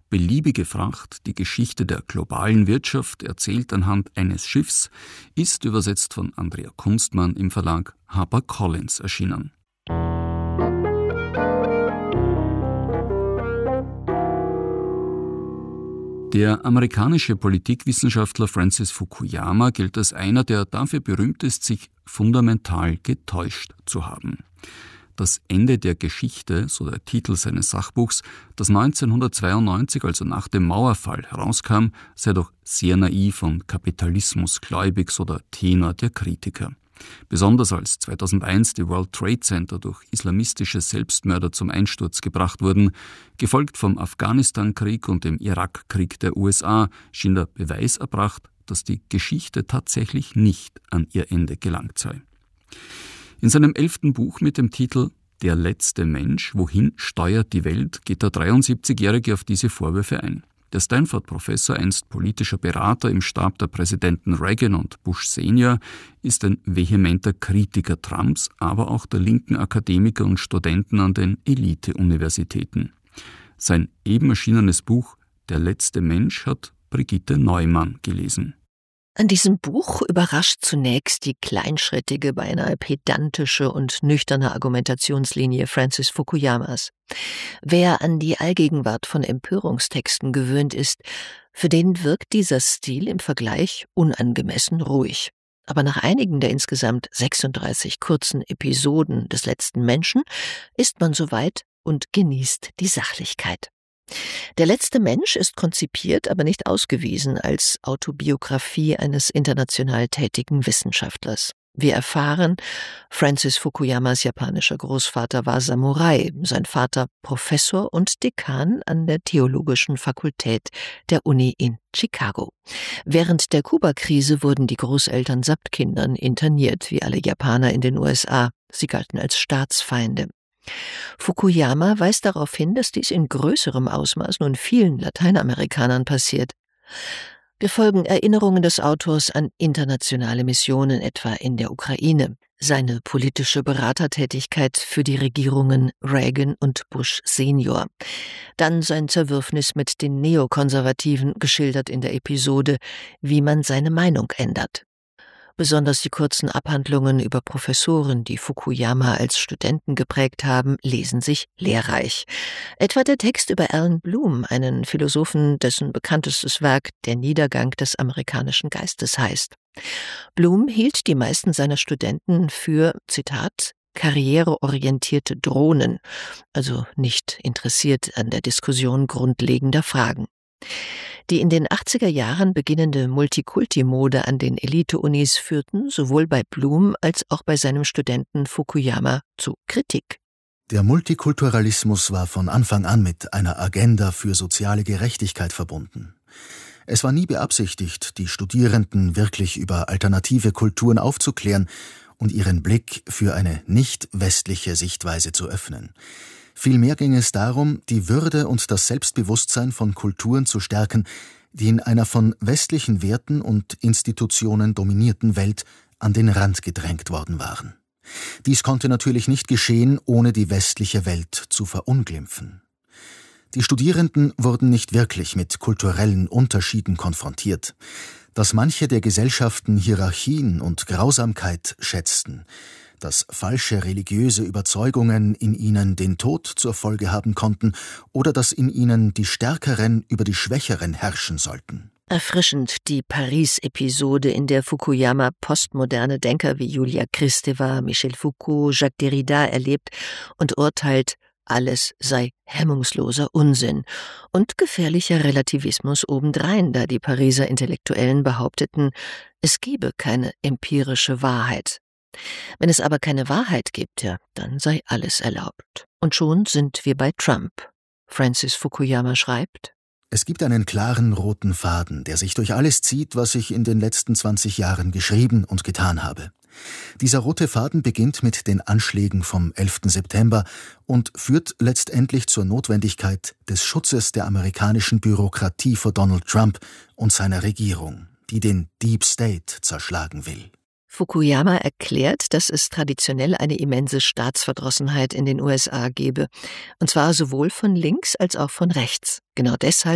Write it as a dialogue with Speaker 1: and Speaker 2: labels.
Speaker 1: beliebige Fracht, die Geschichte der globalen Wirtschaft, erzählt anhand eines Schiffs, ist übersetzt von Andrea Kunstmann im Verlag HarperCollins erschienen. Der amerikanische Politikwissenschaftler Francis Fukuyama gilt als einer, der dafür berühmt ist, sich fundamental getäuscht zu haben. Das Ende der Geschichte, so der Titel seines Sachbuchs, das 1992, also nach dem Mauerfall, herauskam, sei doch sehr naiv und kapitalismusgläubig, so der Tenor der Kritiker. Besonders als 2001 die World Trade Center durch islamistische Selbstmörder zum Einsturz gebracht wurden, gefolgt vom Afghanistan-Krieg und dem Irakkrieg der USA, schien der Beweis erbracht, dass die Geschichte tatsächlich nicht an ihr Ende gelangt sei. In seinem 11. Buch mit dem Titel »Der letzte Mensch, wohin steuert die Welt?« geht der 73-Jährige auf diese Vorwürfe ein. Der Stanford-Professor, einst politischer Berater im Stab der Präsidenten Reagan und Bush Senior, ist ein vehementer Kritiker Trumps, aber auch der linken Akademiker und Studenten an den Elite-Universitäten. Sein eben erschienenes Buch »Der letzte Mensch« hat Brigitte Neumann gelesen.
Speaker 2: An diesem Buch überrascht zunächst die kleinschrittige, beinahe pedantische und nüchterne Argumentationslinie Francis Fukuyamas. Wer an die Allgegenwart von Empörungstexten gewöhnt ist, für den wirkt dieser Stil im Vergleich unangemessen ruhig. Aber nach einigen der insgesamt 36 kurzen Episoden des letzten Menschen ist man soweit und genießt die Sachlichkeit. Der letzte Mensch ist konzipiert, aber nicht ausgewiesen als Autobiografie eines international tätigen Wissenschaftlers. Wir erfahren, Francis Fukuyamas japanischer Großvater war Samurai, sein Vater Professor und Dekan an der Theologischen Fakultät der Uni in Chicago. Während der Kuba-Krise wurden die Großeltern samt Kindern interniert, wie alle Japaner in den USA. Sie galten als Staatsfeinde. Fukuyama weist darauf hin, dass dies in größerem Ausmaß nun vielen Lateinamerikanern passiert. Wir folgen Erinnerungen des Autors an internationale Missionen, etwa in der Ukraine, seine politische Beratertätigkeit für die Regierungen Reagan und Bush Senior, dann sein Zerwürfnis mit den Neokonservativen, geschildert in der Episode »Wie man seine Meinung ändert«. Besonders die kurzen Abhandlungen über Professoren, die Fukuyama als Studenten geprägt haben, lesen sich lehrreich. Etwa der Text über Alan Bloom, einen Philosophen, dessen bekanntestes Werk »Der Niedergang des amerikanischen Geistes« heißt. Bloom hielt die meisten seiner Studenten für, Zitat, karriereorientierte Drohnen, also nicht interessiert an der Diskussion grundlegender Fragen. Die in den 80er Jahren beginnende Multikulti-Mode an den Elite-Unis führten sowohl bei Bloom als auch bei seinem Studenten Fukuyama zu Kritik.
Speaker 3: Der Multikulturalismus war von Anfang an mit einer Agenda für soziale Gerechtigkeit verbunden. Es war nie beabsichtigt, die Studierenden wirklich über alternative Kulturen aufzuklären und ihren Blick für eine nicht-westliche Sichtweise zu öffnen. Vielmehr ging es darum, die Würde und das Selbstbewusstsein von Kulturen zu stärken, die in einer von westlichen Werten und Institutionen dominierten Welt an den Rand gedrängt worden waren. Dies konnte natürlich nicht geschehen, ohne die westliche Welt zu verunglimpfen. Die Studierenden wurden nicht wirklich mit kulturellen Unterschieden konfrontiert. Dass manche der Gesellschaften Hierarchien und Grausamkeit schätzten, dass falsche religiöse Überzeugungen in ihnen den Tod zur Folge haben konnten oder dass in ihnen die Stärkeren über die Schwächeren herrschen sollten.
Speaker 2: Erfrischend die Paris-Episode, in der Fukuyama postmoderne Denker wie Julia Kristeva, Michel Foucault, Jacques Derrida erlebt und urteilt, alles sei hemmungsloser Unsinn und gefährlicher Relativismus obendrein, da die Pariser Intellektuellen behaupteten, es gebe keine empirische Wahrheit. Wenn es aber keine Wahrheit gibt, ja, dann sei alles erlaubt. Und schon sind wir bei Trump. Francis Fukuyama schreibt:
Speaker 3: Es gibt einen klaren roten Faden, der sich durch alles zieht, was ich in den letzten 20 Jahren geschrieben und getan habe. Dieser rote Faden beginnt mit den Anschlägen vom 11. September und führt letztendlich zur Notwendigkeit des Schutzes der amerikanischen Bürokratie vor Donald Trump und seiner Regierung, die den Deep State zerschlagen will.
Speaker 2: Fukuyama erklärt, dass es traditionell eine immense Staatsverdrossenheit in den USA gebe, und zwar sowohl von links als auch von rechts. Genau deshalb